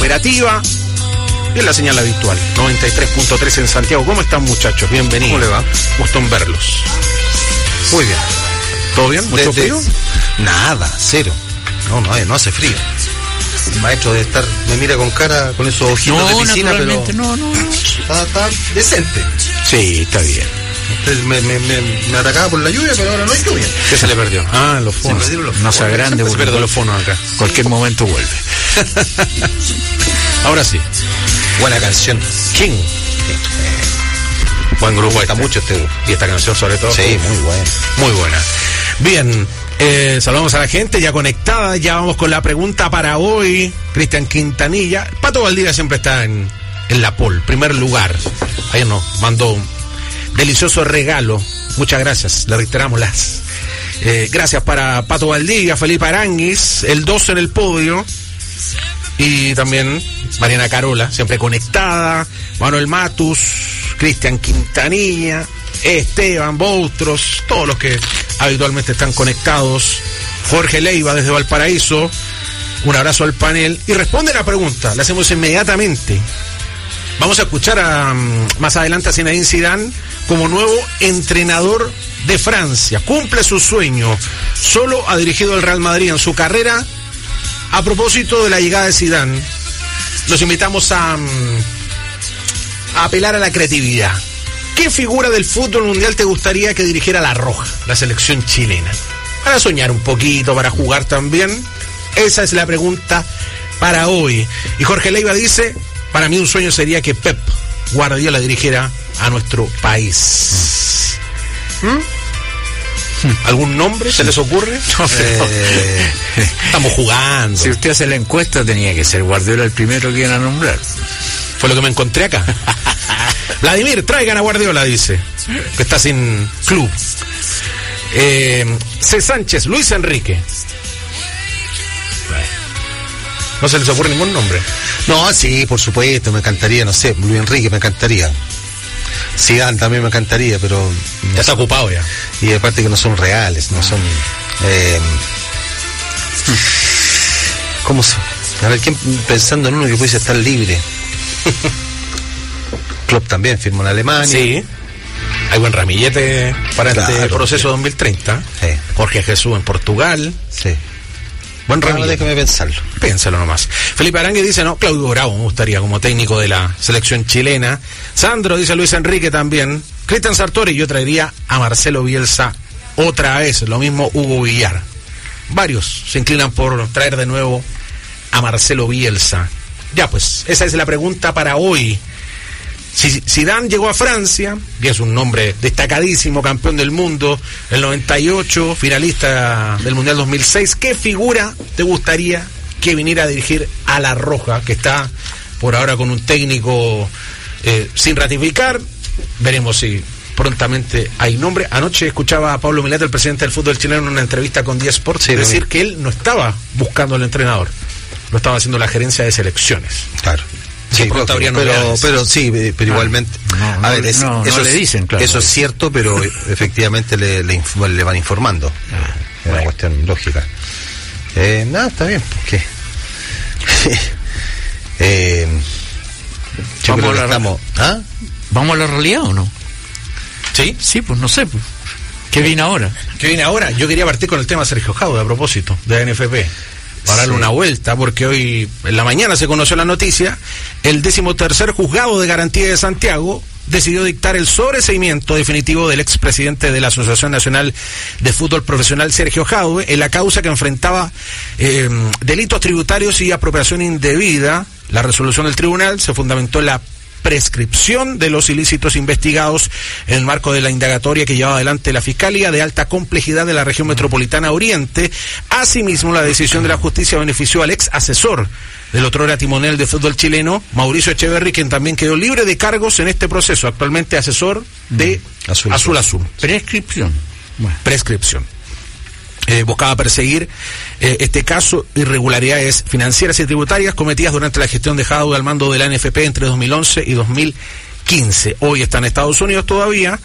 operativa y en la señal habitual, 93.3 en Santiago. ¿Cómo están, muchachos? Bienvenidos. ¿Cómo le va? Gusto en verlos. Muy bien. ¿Todo bien? ¿Mucho frío? Nada, cero. No hace frío. El maestro de estar me mira con cara, con esos ojitos de piscina, pero está decente. Sí, está bien. Usted me atacaba por la lluvia, pero ahora no hay lluvia. ¿Qué se le perdió? Los fonos. No sea grande, se perdió los fonos acá. Cualquier momento vuelve. Ahora sí. Buena canción. King. Buen grupo. Me gusta mucho este grupo. Y esta canción sobre todo. Sí, muy buena. Muy buena. Bien, saludamos a la gente ya conectada. Ya vamos con la pregunta para hoy. Cristian Quintanilla. Pato Valdivia siempre está en la pole, primer lugar. Ayer nos mandó un delicioso regalo. Muchas gracias. Le reiteramos las gracias para Pato Valdivia, Felipe Aranguis, el 12 en el podio. Y también Mariana Carola, siempre conectada. Manuel Matus, Cristian Quintanilla, Esteban Boutros, todos los que habitualmente están conectados. Jorge Leiva desde Valparaíso. Un abrazo al panel. Y responde la pregunta, la hacemos inmediatamente. Vamos a escuchar más adelante a Zinedine Zidane como nuevo entrenador de Francia. Cumple su sueño. Solo ha dirigido el Real Madrid en su carrera. A propósito de la llegada de Zidane, los invitamos a apelar a la creatividad. ¿Qué figura del fútbol mundial te gustaría que dirigiera la Roja, la selección chilena? Para soñar un poquito, para jugar también. Esa es la pregunta para hoy. Y Jorge Leiva dice, para mí un sueño sería que Pep Guardiola dirigiera a nuestro país. ¿Algún nombre se les ocurre? Estamos jugando. Si usted hace la encuesta, tenía que ser Guardiola el primero que iban a nombrar. Fue lo que me encontré acá. Vladimir, traigan a Guardiola, dice, que está sin club. C. Sánchez, Luis Enrique. No se les ocurre ningún nombre. No, sí, por supuesto, me encantaría, no sé, Luis Enrique me encantaría. Zidane también me encantaría, pero... Ya está ocupado ya. Y aparte que no son reales, no son... ¿Cómo son? A ver, ¿quién pensando en uno que pudiese estar libre? Klopp también firmó en Alemania. Sí. Hay buen ramillete para este proceso 2030. Sí. Jorge Jesús en Portugal. Sí. Buen ramillete. Déjame pensarlo. Pénsalo nomás. Felipe Arangue dice, no, Claudio Bravo me gustaría como técnico de la selección chilena. Sandro dice Luis Enrique también. Cristian Sartori, yo traería a Marcelo Bielsa otra vez. Lo mismo Hugo Villar. Varios se inclinan por traer de nuevo a Marcelo Bielsa. Ya pues, esa es la pregunta para hoy. Si Zidane llegó a Francia, y es un nombre destacadísimo, campeón del mundo, el 98, finalista del Mundial 2006, ¿qué figura te gustaría que viniera a dirigir a la Roja, que está por ahora con un técnico sin ratificar? Veremos si prontamente hay nombre. Anoche escuchaba a Pablo Mileta, el presidente del fútbol chileno, en una entrevista con 10 Sports, decir que él no estaba buscando al entrenador, lo estaba haciendo la gerencia de selecciones. Claro. Sí, pero sí, pero igualmente. A ver, eso le dicen, claro. Eso es cierto, pero efectivamente le van informando. Es una cuestión lógica. Nada, está bien. ¿Qué? ¿Vamos a la realidad o no? ¿Sí? Sí, pues no sé. Pues. ¿Qué viene ahora? Yo quería partir con el tema de Sergio Jaude a propósito de la NFP. Para darle una vuelta, porque hoy en la mañana se conoció la noticia. El 13º Juzgado de Garantía de Santiago decidió dictar el sobreseimiento definitivo del expresidente de la Asociación Nacional de Fútbol Profesional, Sergio Jaude, en la causa que enfrentaba delitos tributarios y apropiación indebida. La resolución del tribunal se fundamentó en la prescripción de los ilícitos investigados en el marco de la indagatoria que llevaba adelante la Fiscalía de Alta Complejidad de la Región Metropolitana Oriente. Asimismo, la decisión de la justicia benefició al ex asesor del otrora timonel de fútbol chileno, Mauricio Echeverri, quien también quedó libre de cargos en este proceso, actualmente asesor de Azul Azul. Prescripción. Bueno. Prescripción. Buscaba perseguir este caso, irregularidades financieras y tributarias cometidas durante la gestión de Jaude al mando de la NFP entre 2011 y 2015. Hoy está en Estados Unidos todavía.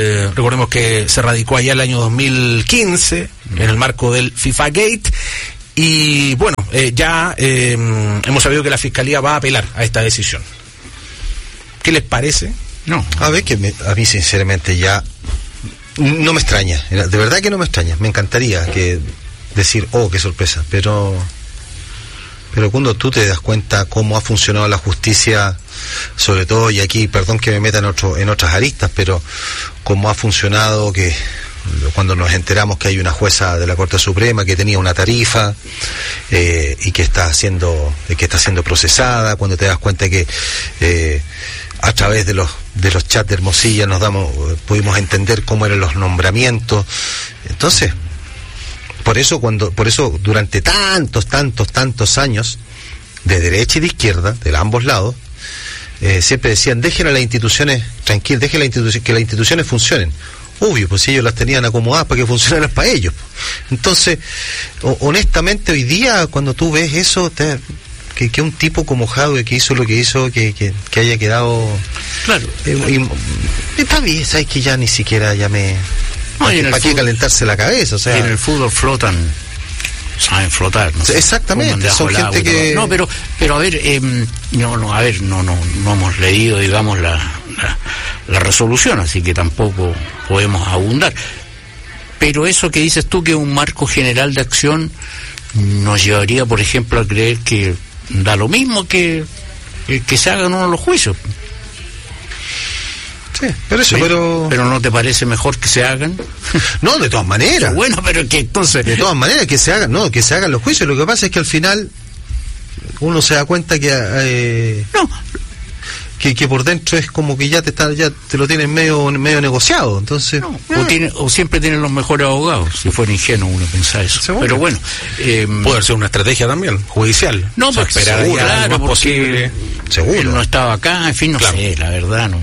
Recordemos que se radicó allá el año 2015 en el marco del FIFA Gate. Y bueno, ya hemos sabido que la Fiscalía va a apelar a esta decisión. ¿Qué les parece? No. A ver, a mí sinceramente ya no me extraña, de verdad que no me extraña. Me encantaría decir, oh, qué sorpresa, pero cuando tú te das cuenta cómo ha funcionado la justicia, sobre todo, y aquí, perdón que me meta en otras aristas, pero cómo ha funcionado cuando nos enteramos que hay una jueza de la Corte Suprema que tenía una tarifa y que está siendo procesada, cuando te das cuenta que a través de los chats de Hermosilla pudimos entender cómo eran los nombramientos. Entonces, por eso durante tantos años, de derecha y de izquierda, de ambos lados, siempre decían, dejen a las instituciones tranquilas, dejen que las instituciones funcionen. Obvio, pues si ellos las tenían acomodadas para que funcionaran para ellos. Entonces, honestamente, hoy día, cuando tú ves eso, que un tipo como Jadwe que hizo lo que hizo, que haya quedado... Claro. Está bien, sabes que ya ni siquiera ¿para qué calentarse la cabeza? O sea, en el fútbol saben flotar, ¿no? Exactamente, son gente que... No, pero a ver, no hemos leído, digamos, la resolución, así que tampoco podemos abundar. Pero eso que dices tú, que es un marco general de acción, nos llevaría, por ejemplo, a creer que da lo mismo que se hagan uno los juicios. Sí, pero ¿no te parece mejor que se hagan? No, de todas maneras. Bueno, pero que entonces... De todas maneras, que se hagan los juicios. Lo que pasa es que al final uno se da cuenta que por dentro es como que ya te lo tienen medio negociado, entonces... O siempre tienen los mejores abogados, si fuera ingenuo uno pensar eso. ¿Seguro? Pero bueno... puede ser una estrategia también, judicial. No, pues esperar seguro, claro, lo más posible. Seguro. Él no estaba acá, en fin, no sé, la verdad, no...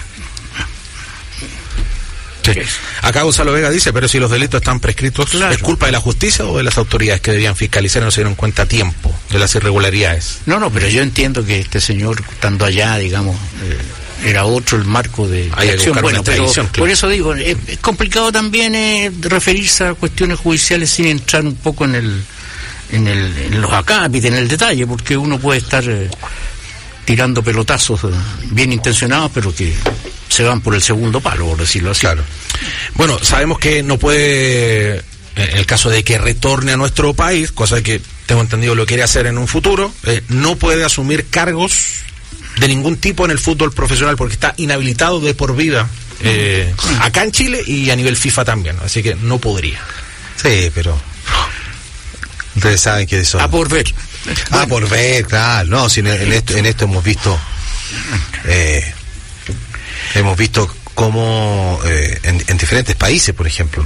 Sí. Acá Gonzalo Vega dice, pero si los delitos están prescritos, claro, ¿es culpa de la justicia o de las autoridades que debían fiscalizar y no se dieron cuenta a tiempo de las irregularidades? No, pero yo entiendo que este señor, estando allá, digamos, era otro el marco de acción. Bueno, pero claro, por eso digo, es complicado también referirse a cuestiones judiciales sin entrar un poco en los acápites, en el detalle, porque uno puede estar tirando pelotazos bien intencionados, pero que se van por el segundo palo, por decirlo así. Claro. Bueno, sabemos que no puede, en el caso de que retorne a nuestro país, cosa que tengo entendido lo quiere hacer en un futuro, no puede asumir cargos de ningún tipo en el fútbol profesional porque está inhabilitado de por vida acá en Chile y a nivel FIFA también, así que no podría. Sí, pero ustedes saben que eso... por ver. Por ver, claro. No, si en esto hemos visto... Hemos visto cómo en diferentes países, por ejemplo,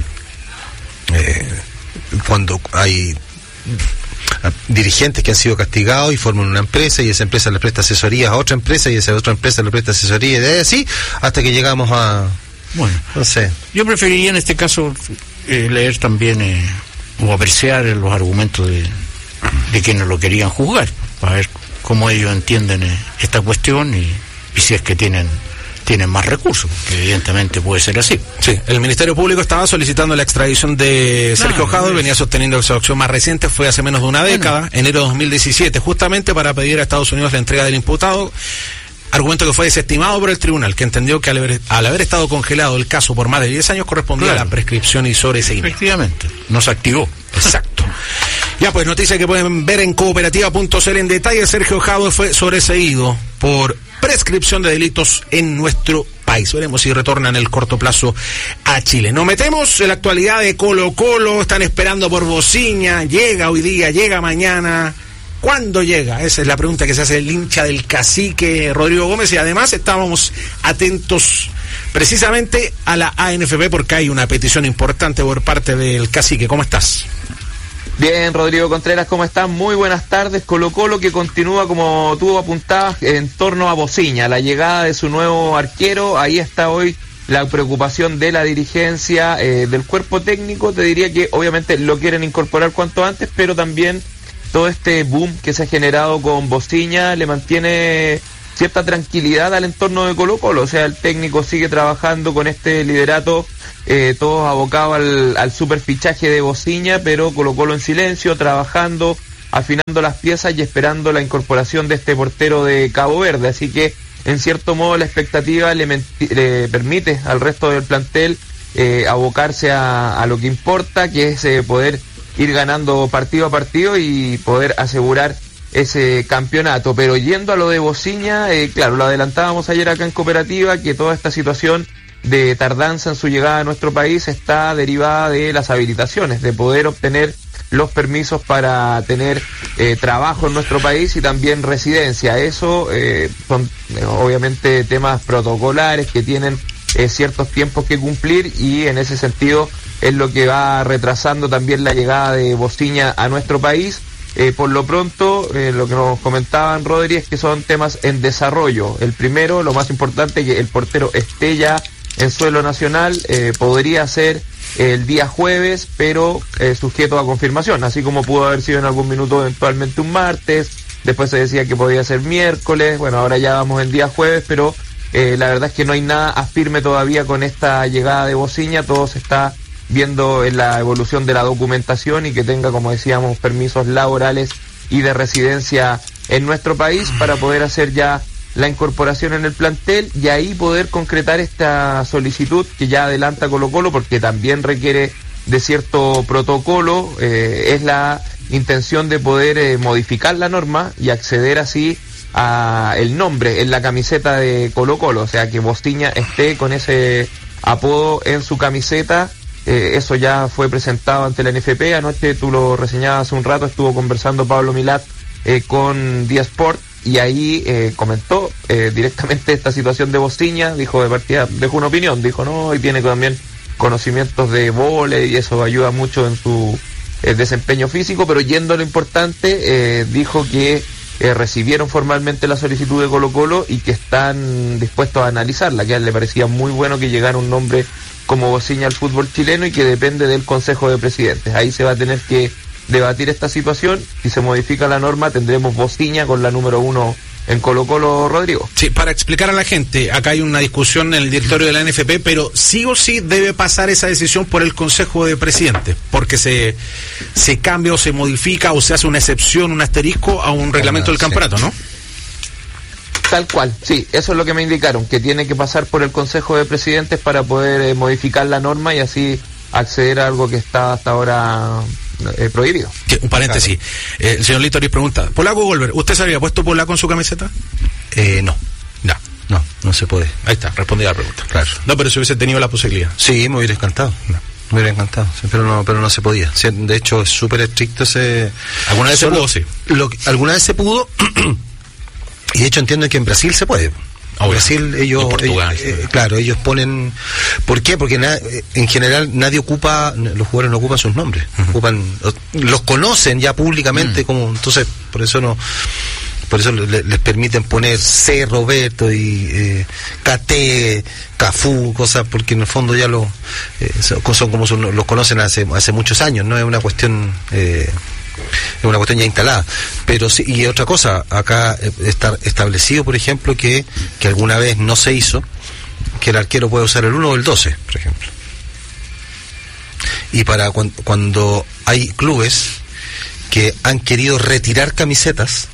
cuando hay dirigentes que han sido castigados y forman una empresa y esa empresa le presta asesoría a otra empresa y esa otra empresa le presta asesoría, y de ahí así hasta que llegamos a... Bueno, no sé. Yo preferiría en este caso leer también o apreciar los argumentos de quienes lo querían juzgar, para ver cómo ellos entienden esta cuestión y si es que tienen más recursos, que evidentemente puede ser así. Sí, el Ministerio Público estaba solicitando la extradición de Sergio Jadwe, venía sosteniendo que su acción más reciente fue hace menos de una década, enero de 2017, justamente para pedir a Estados Unidos la entrega del imputado, argumento que fue desestimado por el tribunal, que entendió que al haber estado congelado el caso por más de 10 años correspondía a la prescripción y sobreseimiento. Efectivamente, no se activó. Exacto. Ya pues, noticia que pueden ver en cooperativa.cl en detalle. Sergio Jadwe fue sobreseído por prescripción de delitos en nuestro país. Veremos si retorna en el corto plazo a Chile. Nos metemos en la actualidad de Colo-Colo. Están esperando por Bociña. Llega hoy día, llega mañana. ¿Cuándo llega? Esa es la pregunta que se hace el hincha del Cacique, Rodrigo Gómez, y además estábamos atentos precisamente a la ANFP porque hay una petición importante por parte del Cacique. ¿Cómo estás? Bien, Rodrigo Contreras, ¿cómo estás? Muy buenas tardes. Colo-Colo que continúa, como tú apuntabas, en torno a Bociña, la llegada de su nuevo arquero. Ahí está hoy la preocupación de la dirigencia, del cuerpo técnico. Te diría que obviamente lo quieren incorporar cuanto antes, pero también todo este boom que se ha generado con Bociña le mantiene cierta tranquilidad al entorno de Colo-Colo. O sea, el técnico sigue trabajando con este liderato todos abocados al superfichaje de Bociña, pero Colo-Colo en silencio, trabajando, afinando las piezas y esperando la incorporación de este portero de Cabo Verde. Así que, en cierto modo, la expectativa le permite al resto del plantel abocarse a lo que importa, que es poder ir ganando partido a partido y poder asegurar ese campeonato. Pero yendo a lo de Bociña, claro, lo adelantábamos ayer acá en Cooperativa, que toda esta situación de tardanza en su llegada a nuestro país está derivada de las habilitaciones, de poder obtener los permisos para tener trabajo en nuestro país y también residencia. Eso son obviamente temas protocolares que tienen ciertos tiempos que cumplir, y en ese sentido es lo que va retrasando también la llegada de Bociña a nuestro país. Por lo pronto, lo que nos comentaban, Rodri, es que son temas en desarrollo. El primero, lo más importante, que el portero esté ya en suelo nacional, podría ser el día jueves, pero sujeto a confirmación, así como pudo haber sido en algún minuto eventualmente un martes, después se decía que podía ser miércoles, bueno, ahora ya vamos en día jueves, pero la verdad es que no hay nada a firme todavía con esta llegada de Bociña. Todo se está viendo en la evolución de la documentación y que tenga, como decíamos, permisos laborales y de residencia en nuestro país para poder hacer ya la incorporación en el plantel y ahí poder concretar esta solicitud que ya adelanta Colo-Colo, porque también requiere de cierto protocolo. Es la intención de poder modificar la norma y acceder así a el nombre en la camiseta de Colo-Colo, o sea, que Bociña esté con ese apodo en su camiseta. Eso ya fue presentado ante la NFP. Anoche, tú lo reseñabas hace un rato, estuvo conversando Pablo Milat con Día Sport, y ahí comentó directamente esta situación de Bociña. Dijo de partida, dejó una opinión, dijo no, y tiene también conocimientos de vóley y eso ayuda mucho en su desempeño físico, pero yendo a lo importante, dijo que recibieron formalmente la solicitud de Colo-Colo y que están dispuestos a analizarla, que a él le parecía muy bueno que llegara un nombre como Bociña al fútbol chileno y que depende del Consejo de Presidentes. Ahí se va a tener que debatir esta situación. Si se modifica la norma, tendremos Bociña con la número 1 en Colo-Colo, Rodrigo. Sí, para explicar a la gente, acá hay una discusión en el directorio de la NFP, pero sí o sí debe pasar esa decisión por el Consejo de Presidentes, porque se cambia o se modifica o se hace una excepción, un asterisco a un reglamento del campeonato, ¿no? Tal cual, sí, eso es lo que me indicaron, que tiene que pasar por el Consejo de Presidentes para poder modificar la norma y así acceder a algo que está hasta ahora prohibido. Un paréntesis, el señor Litori pregunta, ¿Polaco Golver, usted se había puesto polaco en su camiseta? No. No se puede. Ahí está, respondí a la pregunta. Claro. No, pero si hubiese tenido la posibilidad. Sí, me hubiera encantado. Me hubiera encantado, sí, pero no se podía. Sí, de hecho, es súper estricto ese... ¿Alguna vez se pudo? Sí. Alguna vez se pudo... Y de hecho entiendo que en Brasil se puede. En Brasil ellos claro, ellos ponen... ¿Por qué? Porque en general nadie ocupa, los jugadores no ocupan sus nombres, los conocen ya públicamente, como entonces por eso les permiten poner C. Roberto y KT, Cafú, cosas, porque en el fondo ya los conocen hace muchos años, no es una cuestión es una cuestión ya instalada. Pero sí, y otra cosa, acá está establecido, por ejemplo, que alguna vez no se hizo, que el arquero puede usar el 1 o el 12, por ejemplo. Y para cuando hay clubes que han querido retirar camisetas,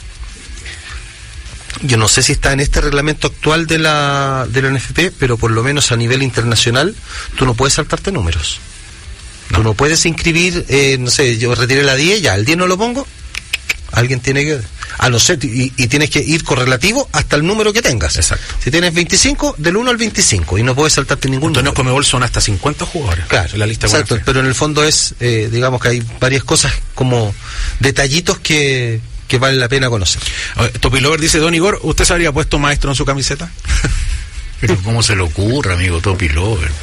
yo no sé si está en este reglamento actual de la NFP, pero por lo menos a nivel internacional, tú no puedes saltarte números. Tú no puedes inscribir, no sé, yo retiré la 10, ya, el 10 no lo pongo, alguien tiene que, a no ser, y tienes que ir correlativo hasta el número que tengas. Exacto. Si tienes 25, del 1 al 25, y no puedes saltarte ningún número. Entonces, Comebol son hasta 50 jugadores. Claro, en la lista. Exacto, pero en el fondo es, digamos que hay varias cosas como detallitos que vale la pena conocer. Topilover dice, don Igor, ¿usted se habría puesto maestro en su camiseta? Pero ¿cómo se le ocurre, amigo Topilover?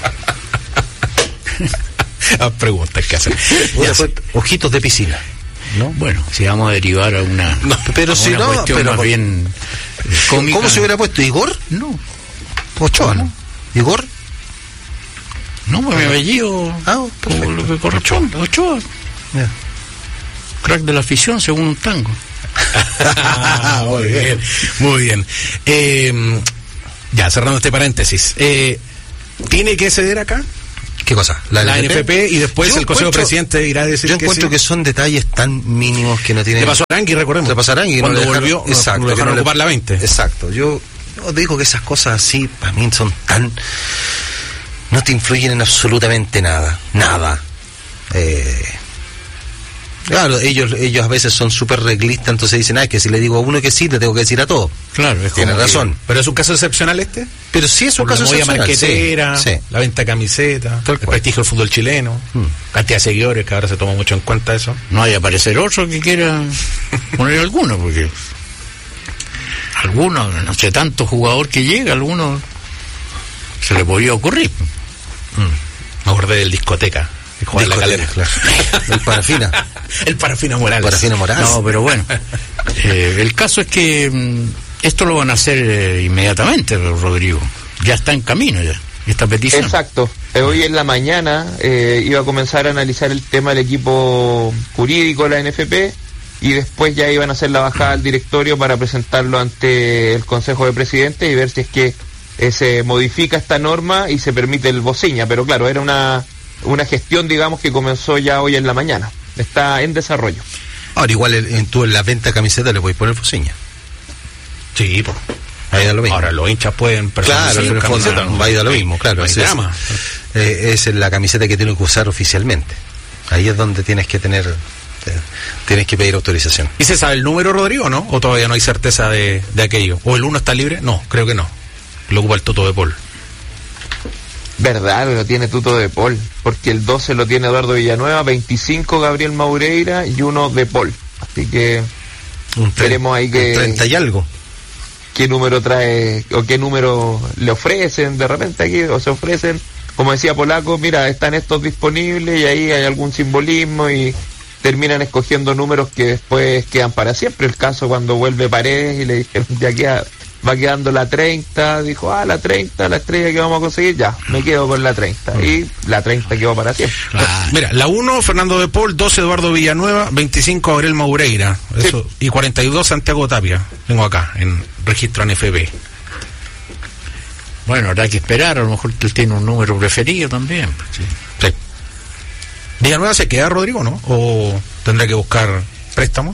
Preguntas que hacer. Ojitos de piscina, ¿no? Bueno, si vamos a derivar a una, pero si no, cuestión pero más bien cómica. ¿Cómo se hubiera puesto? ¿Igor? No. Ochoa, ¿no? ¿Igor? No, pues mi apellido, como lo que corresponde, Ochoa. Yeah. Crack de la afición, según un tango. Muy bien, muy bien. Ya, cerrando este paréntesis. ¿Tiene que ceder acá? ¿Qué cosa? La NFP y después el Consejo Presidente irá a decir. Yo encuentro que son detalles tan mínimos que no tienen. Le pasó a Arangui, recordemos. Le pasó a Arangui cuando no volvió, exacto, no dejaron ocupar la 20. Exacto. Yo digo que esas cosas así para mí son tan, no te influyen en absolutamente nada. Claro, ellos a veces son súper reglistas, entonces dicen, que si le digo a uno que sí, te tengo que decir a todos. Claro, tiene razón. Pero es un caso excepcional Pero sí es un caso excepcional. La marquetera, sí. La venta de camiseta, el prestigio del fútbol chileno, cantidad de seguidores, que ahora se toma mucho en cuenta eso. No hay aparecer otro que quiera poner alguno, porque algunos, no sé, tanto jugador que llega, algunos se le podía ocurrir. Me acordé del discoteca. La Calera, claro. El Parafina Morales. No, pero bueno, el caso es que esto lo van a hacer inmediatamente, Rodrigo. Ya está en camino ya, esta petición. Exacto. Hoy en la mañana iba a comenzar a analizar el tema del equipo jurídico de la NFP y después ya iban a hacer la bajada al directorio para presentarlo ante el Consejo de Presidentes y ver si es que se modifica esta norma y se permite el Bociña. Pero claro, era una gestión, digamos, que comenzó ya hoy en la mañana. Está en desarrollo. Ahora, igual en la venta de camiseta le podéis poner Bociña. Sí, pues. Ahí da lo mismo. Ahora los hinchas pueden claro, en el fondo va a ir a lo mismo, claro. Es la camiseta que tienen que usar oficialmente. Ahí es donde tienes que pedir autorización. ¿Y se sabe el número, Rodrigo, no? ¿O todavía no hay certeza de aquello? ¿O el 1 está libre? No, creo que no. Lo ocupa el Toto de Paul. Verdad, lo tiene Tuto de Paul, porque el 12 lo tiene Eduardo Villanueva, 25 Gabriel Maureira y 1 de Paul. Así que veremos ahí que 30 y algo. ¿Qué número trae o qué número le ofrecen de repente aquí? O se ofrecen, como decía Polaco, mira, están estos disponibles y ahí hay algún simbolismo y terminan escogiendo números que después quedan para siempre. El caso cuando vuelve Paredes y le dijeron, ya va quedando la 30, dijo, la 30, la estrella que vamos a conseguir, ya, me quedo con la 30. Y la 30 quedó para siempre. Mira, la 1, Fernando de Paul, 12, Eduardo Villanueva, 25, Gabriel Maureira, eso, sí. Y 42, Santiago Tapia. Tengo acá, en registro NFP. Bueno, habrá que esperar, a lo mejor él tiene un número preferido también. Sí. ¿Villanueva se queda, Rodrigo, no? ¿O tendrá que buscar préstamo?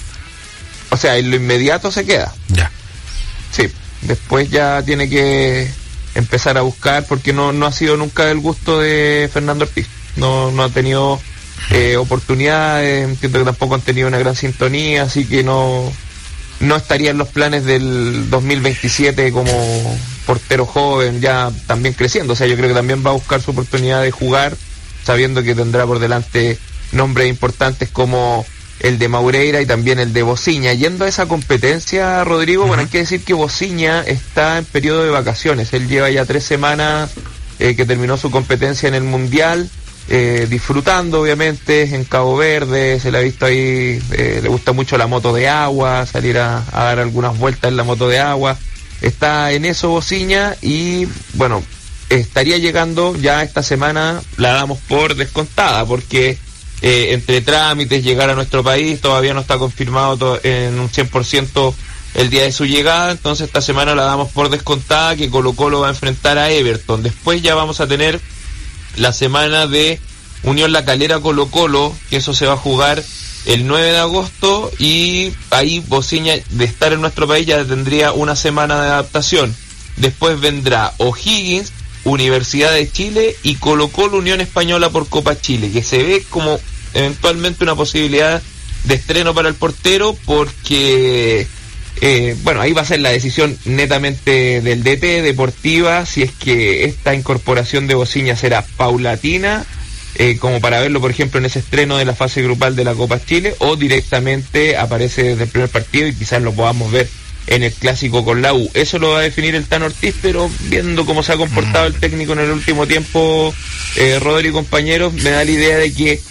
O sea, en lo inmediato se queda. Ya. Sí, después ya tiene que empezar a buscar porque no ha sido nunca del gusto de Fernando Ortiz. No ha tenido oportunidades, entiendo que tampoco han tenido una gran sintonía, así que no estaría en los planes del 2027 como portero joven, ya también creciendo. O sea, yo creo que también va a buscar su oportunidad de jugar, sabiendo que tendrá por delante nombres importantes como el de Maureira y también el de Bociña. Yendo a esa competencia, Rodrigo, bueno, hay que decir que Bociña está en periodo de vacaciones. Él lleva ya 3 semanas que terminó su competencia en el Mundial, disfrutando obviamente en Cabo Verde, se le ha visto ahí, le gusta mucho la moto de agua, salir a dar algunas vueltas en la moto de agua. Está en eso Bociña y bueno, estaría llegando ya esta semana, la damos por descontada, porque entre trámites, llegar a nuestro país, todavía no está confirmado en un 100% el día de su llegada, entonces esta semana la damos por descontada que Colo-Colo va a enfrentar a Everton. Después ya vamos a tener la semana de Unión La Calera Colo-Colo, que eso se va a jugar el 9 de agosto y ahí Bociña, de estar en nuestro país, ya tendría una semana de adaptación. Después vendrá O'Higgins, Universidad de Chile y Colo-Colo Unión Española por Copa Chile, que se ve como eventualmente una posibilidad de estreno para el portero, porque bueno, ahí va a ser la decisión netamente del DT deportiva, si es que esta incorporación de Bociña será paulatina, como para verlo por ejemplo en ese estreno de la fase grupal de la Copa Chile, o directamente aparece desde el primer partido y quizás lo podamos ver en el clásico con la U. Eso lo va a definir el Tano Ortiz, pero viendo cómo se ha comportado el técnico en el último tiempo, Rodri y compañeros, me da la idea de que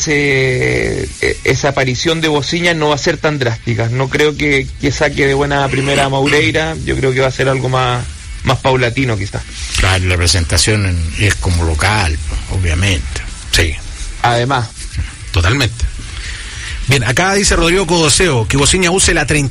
esa aparición de Bociña no va a ser tan drástica. No creo que saque de buena primera a Maureira, yo creo que va a ser algo más paulatino quizás. Claro, la presentación es como local, obviamente. Sí. Además. Totalmente. Bien, acá dice Rodrigo Codoseo que Bociña use la 30